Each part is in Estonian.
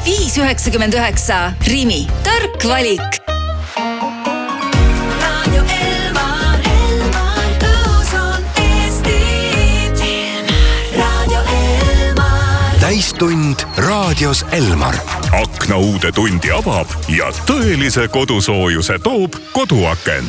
5,99. Rimi, tark valik. Radio Elmar, tõus on Eestit. Radio Elmar. Täistund raadios Elmar. Akna uude tundi avab ja tõelise kodusoojuse toob Koduaken.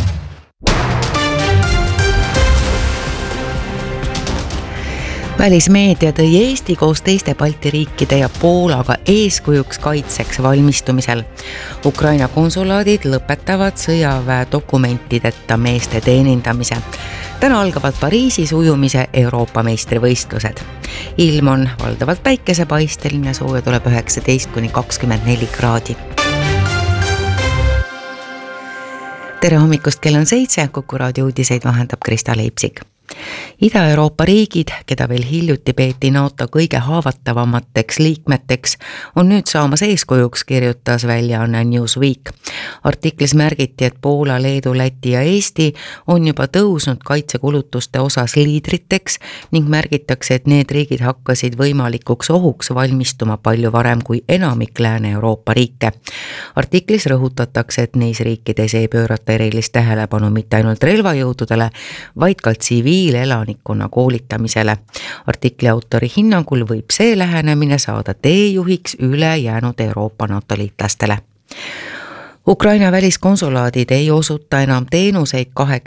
Välismeedia tõi Eesti koos teiste Balti riikide ja Poolaga eeskujuks kaitseks valmistumisel. Ukraina konsulaadid lõpetavad sõjaväe dokumentideta meeste teenindamise. Täna algavad Pariisis ujumise Euroopa meistrivõistlused. Ilm on valdavalt päikesepaisteline, sooja tuleb 19–24 kraadi. Tere hommikust, kell on 7, Kuku raadio uudiseid vahendab Krista Leipsik. Ida-Euroopa riigid, keda veel hiljuti peeti NATO kõige haavatavamateks liikmeteks, on nüüd saamas eeskujuks, kirjutas väljaanne Newsweek. Artiklis märgiti, et Poola, Leedu, Läti ja Eesti on juba tõusnud kaitsekulutuste osas liidriteks ning märgitakse, et need riigid hakkasid võimalikuks ohuks valmistuma palju varem kui enamik Lääne-Euroopa riike. Artiklis rõhutatakse, et neis riikides ei pöörata erilist tähelepanu mitte ainult relvajõududele, vaid ka tsiviilelanikkonna koolitamisele. Artikli autori hinnangul võib see lähenemine saada teejuhiks ülejäänud Euroopa NATO liitlastele. Ukraina väliskonsulaadid ei osuta enam teenuseid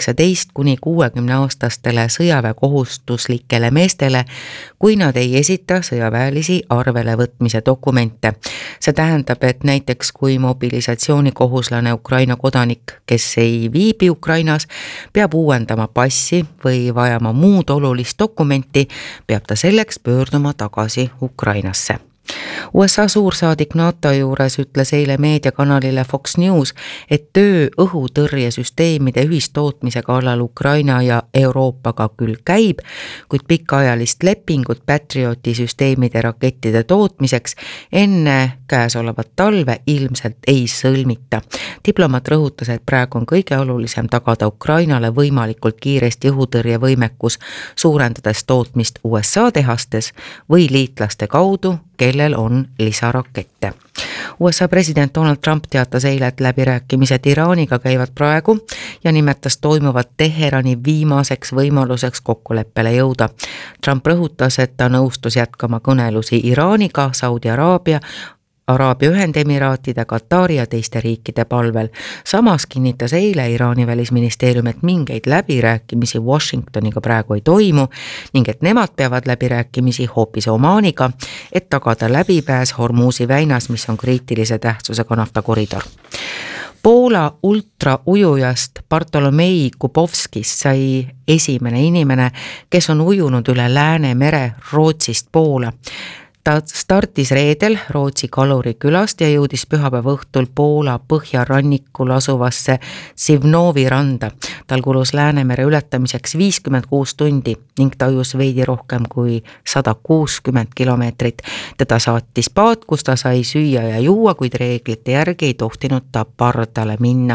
18–60-aastastele sõjaväekohustuslikele meestele, kui nad ei esita sõjaväelisi arvele võtmise dokumente. See tähendab, et näiteks kui mobilisatsioonikohuslane Ukraina kodanik, kes ei viibi Ukrainas, peab uuendama passi või vajama muud olulist dokumenti, peab ta selleks pöörduma tagasi Ukrainasse. USA suursaadik NATO juures ütles eile meediakanalile Fox News, et töö õhutõrjesüsteemide ühistootmise kallal Ukraina ja Euroopaga küll käib, kuid pikaajalist lepingut Patrioti süsteemide rakettide tootmiseks enne käesolevat talve ilmselt ei sõlmita. Diplomaat rõhutas, et praegu on kõige olulisem tagada Ukrainale võimalikult kiiresti õhutõrjevõimekus, suurendades tootmist USA tehastes või liitlaste kaudu, kellel on lisarakette. USA president Donald Trump teatas eile, et läbirääkimised Iraaniga käivad praegu ja nimetas toimuvat Teherani viimaseks võimaluseks kokkuleppele jõuda. Trump rõhutas, et ta nõustus jätkama kõnelusi Iraaniga, Saudi Araabia Ühendemiraatide, Katari ja teiste riikide palvel. Samas kinnitas eile Iraani välisministeerium, et mingeid läbirääkimisi Washingtoniga praegu ei toimu ning et nemad peavad läbirääkimisi hoopis Omaaniga, et tagada läbipääs Hormuzi väinas, mis on kriitilise tähtsusega naftakoridor. Poola ultraujujast Bartolomei Kubovskis sai esimene inimene, kes on ujunud üle Läänemere Rootsist Poola. Ta startis reedel Rootsi Kaluri külast ja jõudis pühapäeva õhtul Poola põhjarannikul asuvasse Sivnovi randa. Tal kulus Läänemere ületamiseks 56 tundi ning ta ujus veidi rohkem kui 160 kilomeetrit. Teda saatis paat, kus ta sai süüa ja juua, kuid reeglite järgi ei tohtinud ta pardale minna.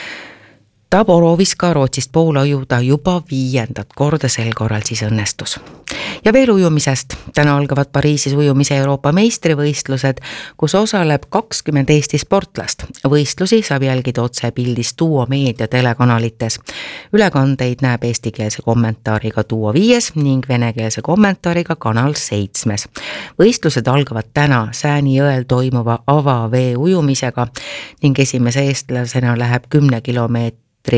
Ta proovis ka Rootsist Poola ujuda juba 5. korda, sel korral siis õnnestus. Ja veel ujumisest. Täna algavad Pariisis ujumise Euroopa meistrivõistlused, kus osaleb 20 Eesti sportlast. Võistlusi saab jälgida otsepildis Duo meedia telekanalites. Ülekandeid näeb eestikeelse kommentaariga Duo 5 ning venekeelse kommentaariga Kanal 7. Võistlused algavad täna Sääni jõel toimuva avavee ujumisega ning esimese eestlasena läheb 10 kilomeetri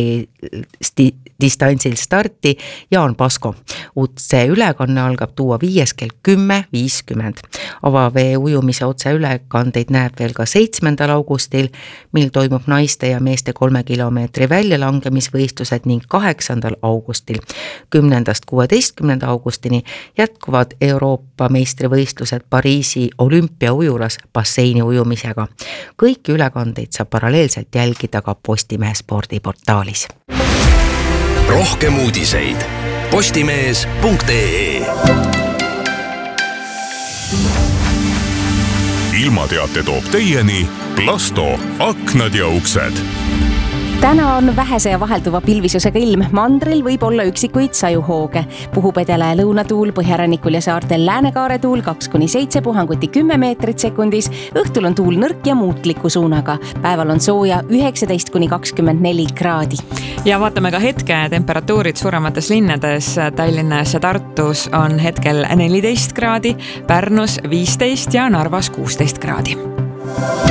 distantsil starti Jaan Pasko. Otse ülekanne algab Duo 5 kell 10:50. Avavee ujumise otse ülekandeid näeb veel ka 7. augustil, mil toimub naiste ja meeste 3 kilomeetri väljalangemisvõistlused ning 8. augustil. 10.–16. augustini jätkuvad Euroopa meistrivõistlused Pariisi olümpiaujulas basseini ujumisega. Kõiki ülekandeid saab paralleelselt jälgida ka Postimehe spordiportaalis. Rohkem uudiseid postimees.ee. Ilmateate toob teieni Plasto aknad ja uksed. Täna on vähese ja vahelduva pilvisusega ilm. Mandril võib olla üksikuid sajuhooge. Puhub edela- ja lõunatuul, põhjarannikul ja saartel läänekaare tuul 2-7, puhanguti 10 meetrit sekundis. Õhtul on tuul nõrk ja muutliku suunaga. Päeval on sooja 19-24 kraadi. Ja vaatame ka hetke temperatuurid suuremates linnades. Tallinnas ja Tartus on hetkel 14 kraadi, Pärnus 15 ja Narvas 16 kraadi.